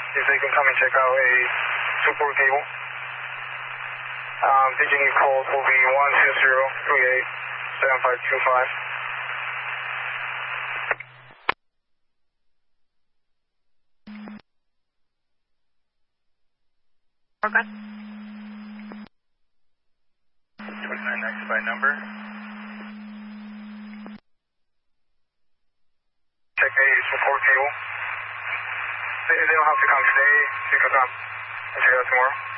so you can come and check out a support cable. Digital code will be 120387525. Okay. 29 next by number. Check a support cable. They don't have to come today. You can come and check out tomorrow.